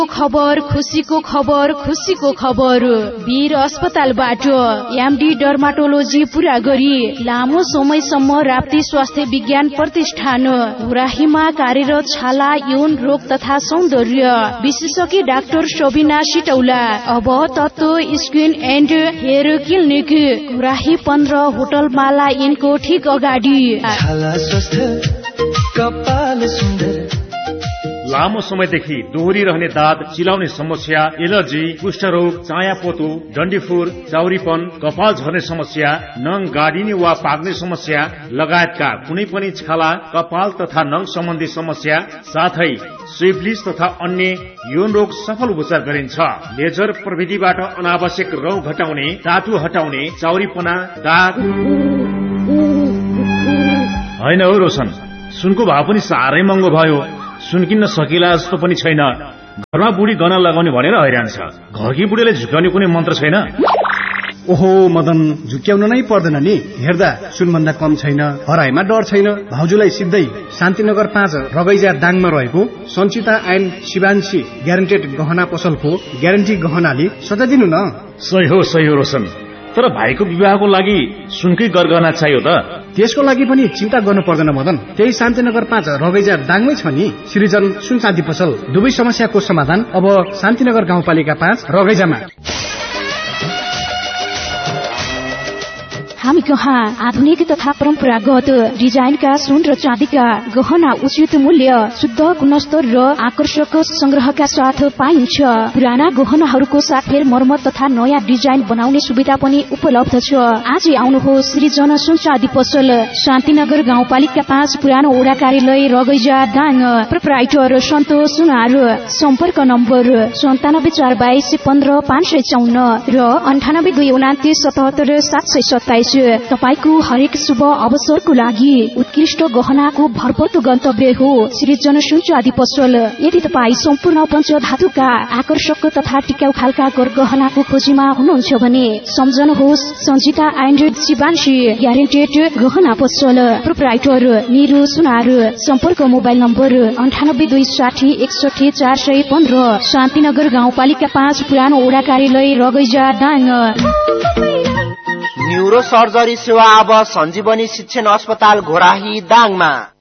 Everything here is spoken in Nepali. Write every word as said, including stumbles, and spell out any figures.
खबर खुसीको खबर खुसीको खबर वीर अस्पतालबाट एमडी डर्माटोलोजी पूरा गरी लामो समयसम्म राप्ती स्वास्थ्य विज्ञान प्रतिष्ठान घुराहीमा कार्यरत छाला यौन रोग तथा सौन्दर्य विशेषज्ञ डाक्टर सबिना सिटौला अब तत्व स्किन एन्ड हेयर क्लिनिक घुराही पन्ध्र होटल माला इनको ठीक अगाडि। लामो समयदेखि दोहोरी रहने दाद, चिलाउने समस्या, एलर्जी, कुष्ठरोग, चायापोतो, डन्डीफुर, चाउरीपन, कपाल झर्ने समस्या, नङ गाडिने वा पाक्ने समस्या लगायतका कुनै पनि छाला, कपाल तथा नङ सम्बन्धी समस्या साथै स्विफ्लिस तथा अन्य यौन रोग सफल उपचार गरिन्छ। लेजर प्रविधिबाट अनावश्यक रौँ घटाउने, टाटु हटाउने, चाउरीपना, दाग होइन हो रोशन, सुनको भाव पनि साह्रै महँगो भयो। सुन किन्न सकिला जस्तो पनि छैन। घरमा बुढी गहना लगाउने भनेर हैरान छ। घरकी बुढीले झुक्याउने कुनै मन्त्र छैन। ओहो मदन, झुक्याउन नै पर्दैन नि। हेर्दा सुनभन्दा कम छैन, हराईमा डर छैन। भाउजूलाई सिधै शान्तिनगर पाँच रगैजा दाङमा रहेको सञ्चिता एन्ड शिवांशी ग्यारेन्टेड गहना पसलको ग्यारेन्टी गहनाले सजाइदिनु न। सही हो सही हो रोशन, तर भाइको विवाहको लागि सुनकै गरगहना चाहियो त। त्यसको लागि पनि चिन्ता गर्नु पर्दैन मदन, त्यही शान्तिनगर पाँच रगैजा दाङमै छ नि सृजन सुन चाँदी पसल। दुवै समस्याको समाधान अब शान्तिनगर गाउँपालिका पाँच रगैजामा। हामी कहाँ आधुनिक तथा परम्परागत डिजाइनका सुन र चाँदीका गहना उचित मूल्य, शुद्ध गुणस्तर र आकर्षक संग्रहका साथ पाइन्छ। पुराना गहनाहरूको साथै मर्मत तथा नयाँ डिजाइन बनाउने सुविधा पनि उपलब्ध छ। आजै आउनुहोस् सृजन सुन चाँदी पसल, शान्तिनगर गाउँपालिका पाँच पुरानो ओडा कार्यालय रगैजा दाङ। प्रोप्राइटर सन्तोष सुनार। सम्पर्क नम्बर सन्तानब्बे चार बाइस पन्ध्र पाँच सय चौन्न र अन्ठानब्बे दुई उनातिस सतहत्तर सात सय सत्ताइस। तपाईको हरेक शुभ अवसरको लागि उत्कृष्ट गहनाको भरपर्दो गन्तव्य हो सृजन सुन चाँदी पसल। यदि तपाईँ सम्पूर्ण पञ्चधातुका आकर्षक तथा टिकाउ खालका गहनाको खोजीमा हुनुहुन्छ भने सम्झनुहोस् सञ्जिता एन्ड शिवांशी ग्यारेन्टेड गहना पसल। प्रोप्राइटर निरु सुनार। सम्पर्क मोबाइल नम्बर अन्ठानब्बे दुई साठी एकसठी चार सय पन्ध्र। शान्तिनगर गाउँपालिका पाँच पुरानो ओडा कार्यालय रगैजा दाङ। न्यूरो सर्जरी सेवा अब सञ्जीवनी शिक्षण अस्पताल घोराही दाङमा।